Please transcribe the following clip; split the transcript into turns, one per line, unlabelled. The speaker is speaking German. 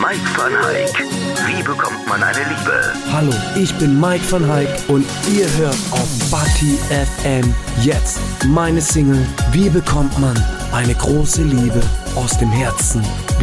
Mike van Hayk. Wie bekommt man eine Liebe?
Hallo, ich bin Mike van Hayk und ihr hört auf Bati FM jetzt meine Single Wie bekommt man eine große Liebe aus dem Herzen.